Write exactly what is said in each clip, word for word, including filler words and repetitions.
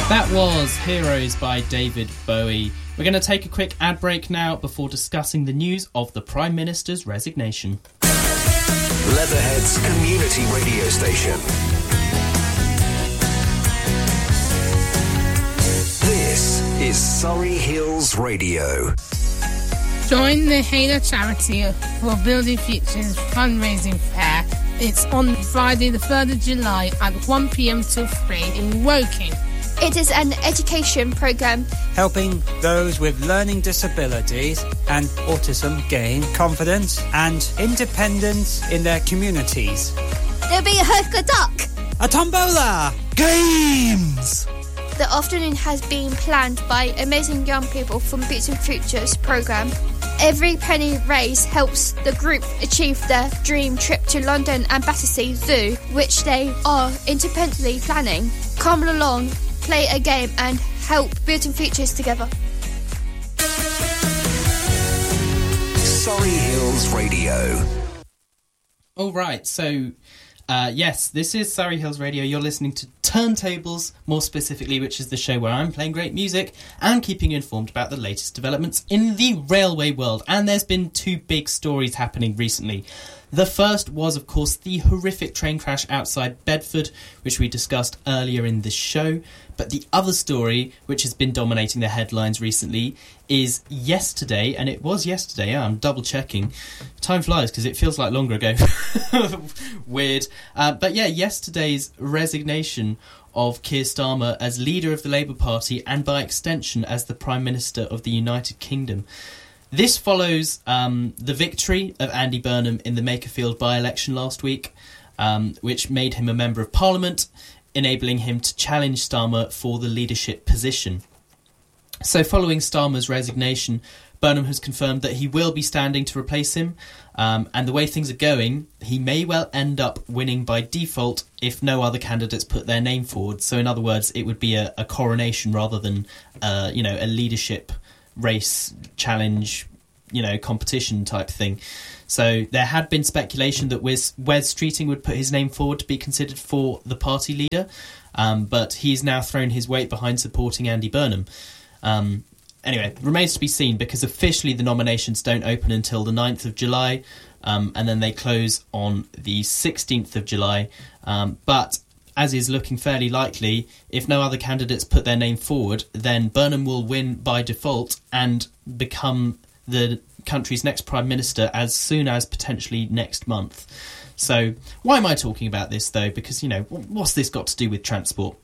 That was Heroes by David Bowie. We're going to take a quick ad break now before discussing the news of the Prime Minister's resignation. Leatherhead's community radio station. This is Surrey Hills Radio. Join the Halo charity for Building Futures fundraising fair. It's on Friday the third of July at one p m till three in Woking. It is an education programme helping those with learning disabilities and autism gain confidence and independence in their communities. There'll be a hooker duck, a tombola, games. The afternoon has been planned by amazing young people from Building Futures programme. Every penny raised helps the group achieve their dream trip to London and Battersea Zoo, which they are independently planning. Come along, play a game and help Building Futures together. Surrey Hills Radio. All right, so uh, yes, this is Surrey Hills Radio. You're listening to Turntables, more specifically, which is the show where I'm playing great music and keeping you informed about the latest developments in the railway world. And there's been two big stories happening recently. The first was, of course, the horrific train crash outside Bedford, which we discussed earlier in this show. But the other story, which has been dominating the headlines recently, is yesterday, and it was yesterday, yeah, I'm double-checking. Time flies, because it feels like longer ago. Weird. Uh, but yeah, yesterday's resignation of Keir Starmer as leader of the Labour Party, and by extension as the Prime Minister of the United Kingdom. This follows um, the victory of Andy Burnham in the Makerfield by-election last week, um, which made him a Member of Parliament, enabling him to challenge Starmer for the leadership position. So following Starmer's resignation, Burnham has confirmed that he will be standing to replace him, um, and the way things are going, he may well end up winning by default if no other candidates put their name forward. So in other words, it would be a, a coronation rather than uh, you know, a leadership race, challenge, you know, competition type thing. So there had been speculation that Wes, Wes Streeting would put his name forward to be considered for the party leader, um, but he's now thrown his weight behind supporting Andy Burnham. Um, anyway, remains to be seen, because officially the nominations don't open until the ninth of July, um, and then they close on the sixteenth of July. Um, but as is looking fairly likely, if no other candidates put their name forward, then Burnham will win by default and become the country's next Prime Minister as soon as potentially next month. So why am I talking about this, though? Because, you know, what's this got to do with transport?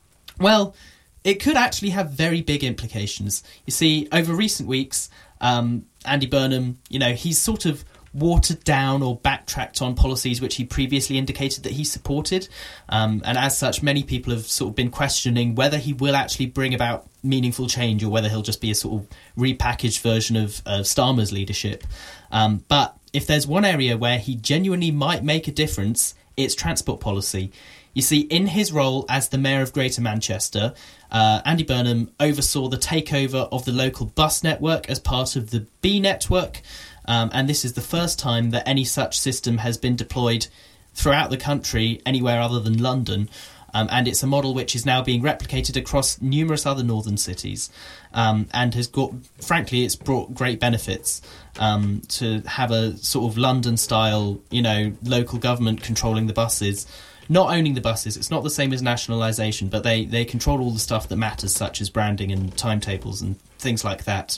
Well, it could actually have very big implications. You see, over recent weeks, um, Andy Burnham, you know, he's sort of watered down or backtracked on policies which he previously indicated that he supported. Um, and as such, many people have sort of been questioning whether he will actually bring about meaningful change or whether he'll just be a sort of repackaged version of, of Starmer's leadership. Um, but if there's one area where he genuinely might make a difference, it's transport policy. You see, in his role as the Mayor of Greater Manchester, uh, Andy Burnham oversaw the takeover of the local bus network as part of the B network. Um, and this is the first time that any such system has been deployed throughout the country, anywhere other than London. Um, and it's a model which is now being replicated across numerous other northern cities, um, and has got, frankly, it's brought great benefits um, to have a sort of London-style, you know, local government controlling the buses. Not owning the buses, it's not the same as nationalisation, but they, they control all the stuff that matters, such as branding and timetables and things like that.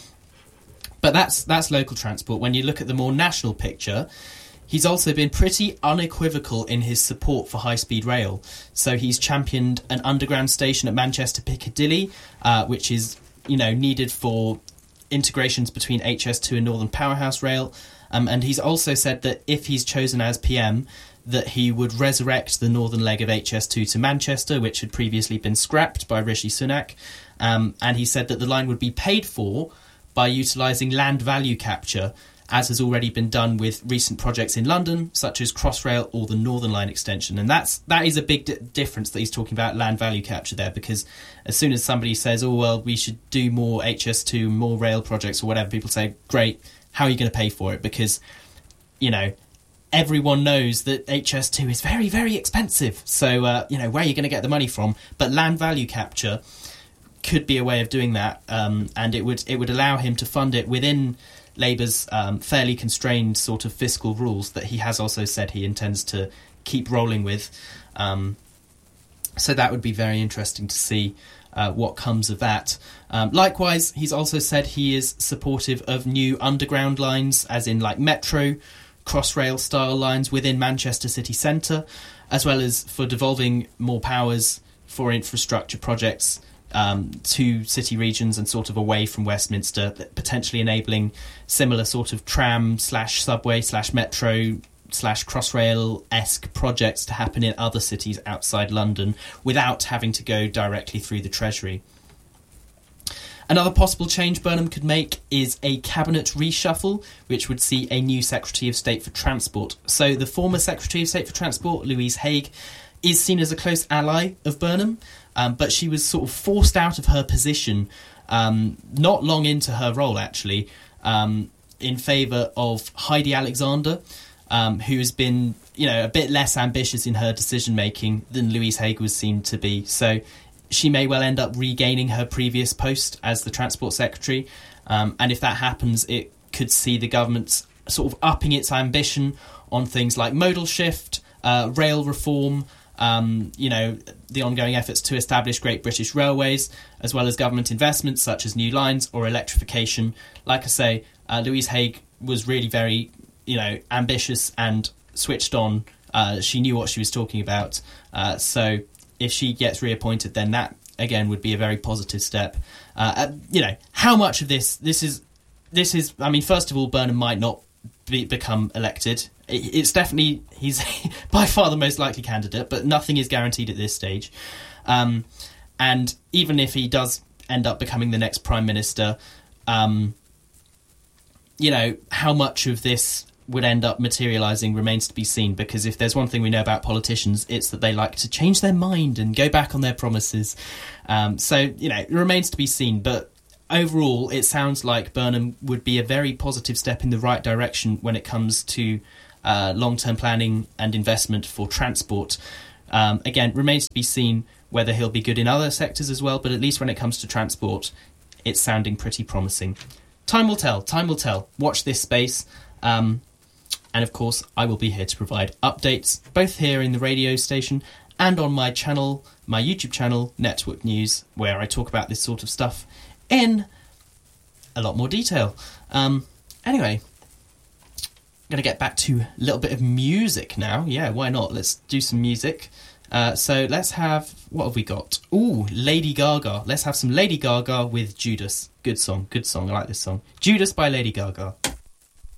But that's that's local transport. When you look at the more national picture, he's also been pretty unequivocal in his support for high-speed rail. So he's championed an underground station at Manchester Piccadilly, uh, which is, you know, needed for integrations between H S two and Northern Powerhouse Rail. Um, and he's also said that if he's chosen as P M, that he would resurrect the northern leg of H S two to Manchester, which had previously been scrapped by Rishi Sunak. Um, and he said that the line would be paid for by utilising land value capture, as has already been done with recent projects in London, such as Crossrail or the Northern Line extension. And that's that is a big di- difference that he's talking about land value capture there, because as soon as somebody says, oh, well, we should do more H S two, more rail projects or whatever, people say, great, how are you going to pay for it? Because, you know, everyone knows that H S two is very, very expensive. So, uh, you know, where are you going to get the money from? But land value capture could be a way of doing that, um, and it would it would allow him to fund it within Labour's um, fairly constrained sort of fiscal rules that he has also said he intends to keep rolling with. Um, so that would be very interesting to see uh, what comes of that. Um, likewise, he's also said he is supportive of new underground lines, as in like metro, Crossrail style lines within Manchester city centre, as well as for devolving more powers for infrastructure projects um, to city regions and sort of away from Westminster, potentially enabling similar sort of tram slash subway slash metro slash Crossrail-esque projects to happen in other cities outside London without having to go directly through the Treasury. Another possible change Burnham could make is a cabinet reshuffle, which would see a new Secretary of State for Transport. So the former Secretary of State for Transport, Louise Haigh, is seen as a close ally of Burnham, um, but she was sort of forced out of her position um, not long into her role, actually, um, in favour of Heidi Alexander, um, who has been, you know, a bit less ambitious in her decision-making than Louise Haigh was seen to be. So she may well end up regaining her previous post as the Transport Secretary, um, and if that happens, it could see the government sort of upping its ambition on things like modal shift, uh, rail reform, um, you know, the ongoing efforts to establish Great British Railways, as well as government investments such as new lines or electrification. Like I say, uh, Louise Haigh was really very, you know, ambitious and switched on. Uh, she knew what she was talking about, uh, so if she gets reappointed, then that, again, would be a very positive step. Uh, you know, how much of this, this is, this is, I mean, first of all, Burnham might not be, become elected. It, it's definitely, he's by far the most likely candidate, but nothing is guaranteed at this stage. Um, and even if he does end up becoming the next Prime Minister, um, you know, how much of this would end up materialising remains to be seen, because if there's one thing we know about politicians, it's that they like to change their mind and go back on their promises. Um, so, you know, it remains to be seen, but overall it sounds like Burnham would be a very positive step in the right direction when it comes to uh, long-term planning and investment for transport. Um, again, remains to be seen whether he'll be good in other sectors as well, but at least when it comes to transport, it's sounding pretty promising. Time will tell, time will tell. Watch this space. Um, And of course, I will be here to provide updates, both here in the radio station and on my channel, my YouTube channel, Network News, where I talk about this sort of stuff in a lot more detail. Um, anyway, I'm going to get back to a little bit of music now. Yeah, why not? Let's do some music. Uh, so let's have, what have we got? Ooh, Lady Gaga. Let's have some Lady Gaga with Judas. Good song, good song. I like this song. Judas by Lady Gaga.